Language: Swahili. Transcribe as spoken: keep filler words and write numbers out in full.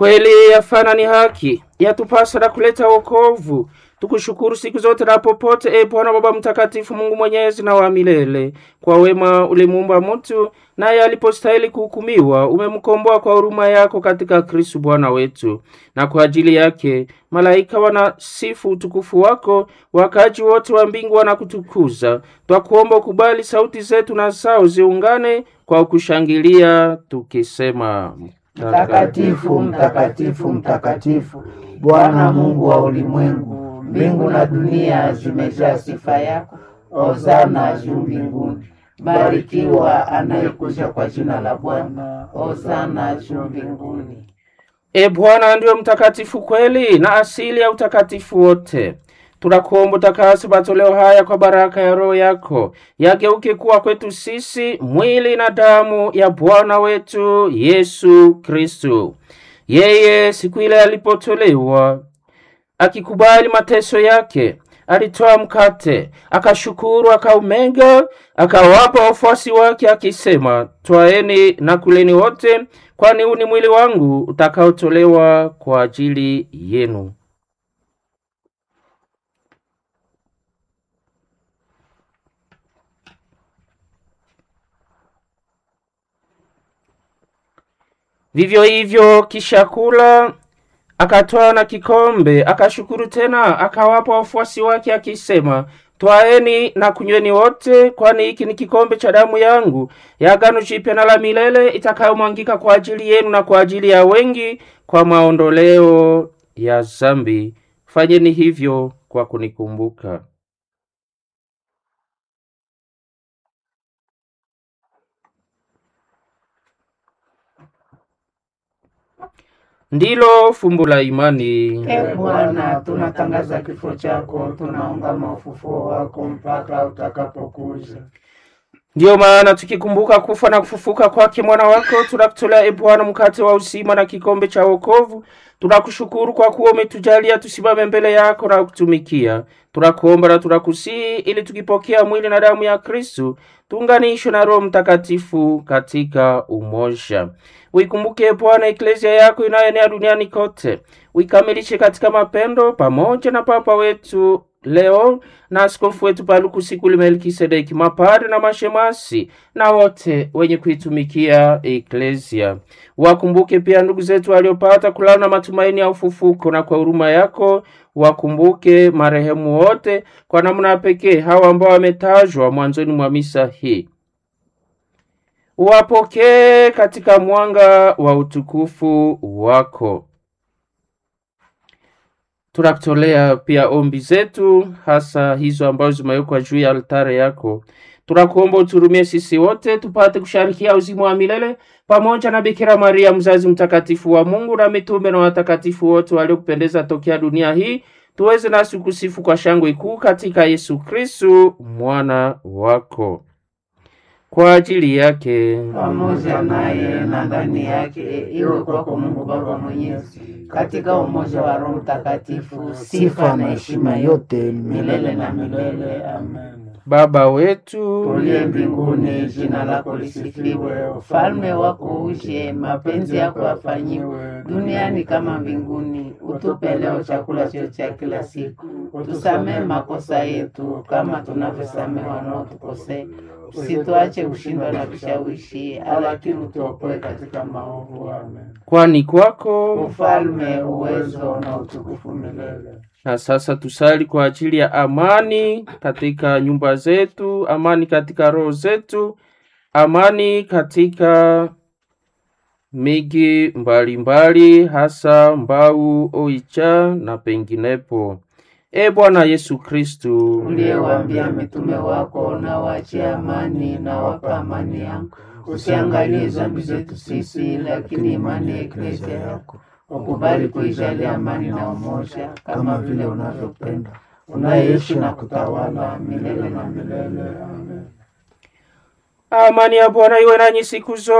Kweli yafana ni haki, yatupasa na kuleta wokovu. Tukushukuru siku zote na popote, e Bwana Baba mtakatifu, Mungu mwenyezi na wa milele. Kwa wema ulimuumba mtu, naye alipostahili kuhukumiwa, umemkomboa kwa huruma yako katika Kristo Bwana wetu. Na kwa ajili yake, malaika wanasifu utukufu wako, wakaji wote wa mbingu wanakutukuza. Twakuomba ukubali sauti zetu na zao ziungane kwa kushangilia tukisema: Mtakatifu, mtakatifu, mtakatifu, Bwana Mungu wa ulimwengu. Mbingu na dunia zimejaa sifa yako. Hosana juu mbinguni. Barikiwa anayekuja kwa jina la Bwana. Hosana juu mbinguni. E Bwana ndiye mtakatifu kweli na asili ya utakatifu wote. Tunakuomba utakase matoleo haya kwa baraka ya Roho yako, yageuke kuwa kwetu sisi mwili na damu ya Bwana wetu Yesu Kristo. Yeye siku ile alipotolewa, akikubali mateso yake, alitoa mkate, akashukuru, akaumega, akawapa wafuasi wake akisema: twaeni na kuleni wote, kwani huu ni mwili wangu utakaotolewa kwa ajili yenu. Vivyo hivyo kisha kula, akatoa na kikombe, akashukuru tena, akawapa wafuasi wake akisema: twaeni na kunyweni wote, kwani hiki ni kikombe cha damu yangu ya agano jipya na la milele, itakayomwangika kwa ajili yenu na kwa ajili ya wengi kwa maondoleo ya dhambi. Fanyeni hivyo kwa kunikumbuka. Ndilo fumbo la imani. E Bwana, tunatangaza kifo chako, tunaungama ufufuo wako mpaka utakapokuja. Ndiyo maana tukikumbuka kufa na kufufuka kwake mwana wako, tunakutolea e Bwana mkate wa uzima na kikombe cha wokovu. Tunakushukuru kwa kuwa umetujalia tusimame mbele yako na kutumikia. Tunakuomba na tunakusihi ili tukipokea mwili na damu ya Kristo, tuunganishwe na Roho Mtakatifu katika umoja. Uikumbuke Bwana eklesia yako inayoenea duniani kote. Uikamilishe katika mapendo, pamoja na Papa wetu Leo na askofu wetu Paluku Sikuli Melkisedeki, mapadre na mashemasi na wote wenye kuitumikia eklesia. Wakumbuke pia ndugu zetu waliopata kulala na matumaini ya ufufuko, na kwa huruma yako wakumbuke marehemu wote, kwa namna pekee hawa ambao wametajwa mwanzoni mwa misa hii. Wapokee katika mwanga wa utukufu wako. Tunakutolea pia ombi zetu, hasa hizo ambazo zimewekwa juu ya altare yako. Tunakuomba uturumie sisi wote tupate kusharikia uzima wa milele pamoja na Bikira Maria mzazi mtakatifu wa Mungu, na mitume na watakatifu wote waliokupendeza tokea dunia hii, tuweze nasi kusifu kwa shangwe kuu katika Yesu Kristo mwana wako. Kwa ajili yake, pamoja naye na ndani yake, iwe kwako Mungu Baba Mwenyezi, katika umoja wa Roho Mtakatifu, sifa na heshima yote milele na milele. Amen. Baba wetu uliye mbinguni, jina lako lisifiwe, ufalme wako uje, mapenzi yako yafanyiwe duniani kama mbinguni. Utupe leo chakula chetu cha kila siku. Utusamee makosa yetu kama tunavyosamehe wanaotukosea. Usituache kushindwa na kushawishi, lakini utuokoe katika maovu. Amen. Kwani kwako ufalme, uwezo na utukufu milele. Na sasa tusali kwa ajili ya amani katika nyumba zetu, amani katika roho zetu, amani katika miji mbalimbali, hasa Mbau, Oicha na penginepo. E Bwana Yesu Kristo, uliyewaambia mitume wako, na waachie amani na wapa amani yangu, usiangalie dhambi zetu sisi, lakini imani ya eklesia yako. Ukubali kuijalia amani na umoja, kama vile unavyopenda, unaishi na kutawala milele na milele. Amen. Amani ya Bwana iwe nanyi siku zote.